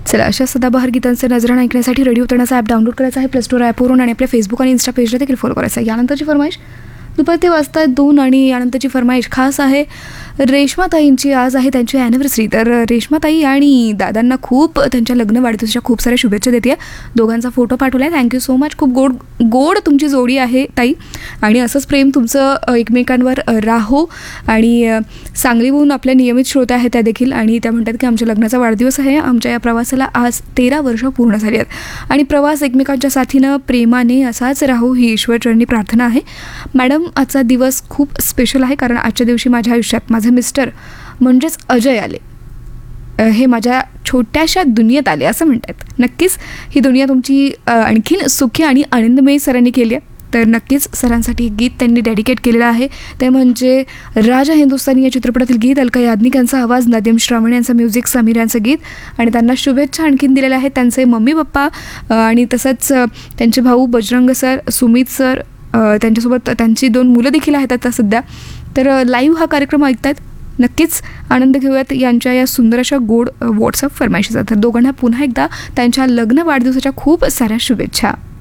चला, अशा सदाबहार गीतांचे नजराणा ऐकण्यासाठी रेडिओ तळणाचा ॲप डाउनलोड करायचा आहे प्ले स्टोर ॲपवरून आणि आपल्या फेसबुक आणि इन्स्टा पेजला देखील फॉलो करायचं आहे. यानंतरची फरमाईश दुपार ते वाजता 2 आणि यानंतरची फरमाईश खास आहे रेश्माताईंची. आज आहे त्यांची ॲनिव्हर्सरी. तर रेश्माताई आणि दादांना खूप त्यांच्या लग्न वाढदिवसाच्या खूप साऱ्या शुभेच्छा देते. दोघांचा फोटो पाठवला आहे. Thank you so much. खूप गोड तुमची जोडी आहे ताई, आणि असंच प्रेम तुमचं एकमेकांवर राहो. आणि सांगलीहून आपल्या नियमित श्रोत्या आहेत त्या देखील, आणि त्या म्हणतात की आमच्या लग्नाचा वाढदिवस आहे. आमच्या या प्रवासाला आज 13 वर्ष पूर्ण झाली आहेत आणि प्रवास एकमेकांच्या साथीनं प्रेमाने असाच राहो ही ईश्वरचरणी प्रार्थना आहे. मॅडम, आजचा दिवस खूप स्पेशल आहे कारण आजच्या दिवशी माझ्या आयुष्यात माझे मिस्टर म्हणजेच अजय आले. हे माझ्या छोट्याशा दुनियेत आले असं म्हणतात. नक्कीच ही दुनिया तुमची आणखीन सुखी आणि आनंदमयी सरांनी केली आहे. तर नक्कीच सरांसाठी गीत त्यांनी डेडिकेट केलेलं आहे, ते म्हणजे राजा हिंदुस्तानी या चित्रपटातील गीत. अलका याज्ञिक यांचा आवाज, नदीम श्रावण यांचं म्युझिक, समीर यांचं गीत. आणि त्यांना शुभेच्छा आणखीन दिलेल्या आहेत त्यांचे मम्मी पप्पा आणि तसंच त्यांचे भाऊ बजरंग सर, सुमित सर, त्यांच्यासोबत त्यांची 2 मुलं देखील आहेत आता सध्या. तर लाईव्ह हा कार्यक्रम ऐकतायत. नक्कीच आनंद घेऊयात यांच्या या सुंदर अशा गोड व्हॉट्सअप फरमाईशीचा. तर दोघांना पुन्हा एकदा त्यांच्या लग्न वाढदिवसाच्या खूप साऱ्या शुभेच्छा.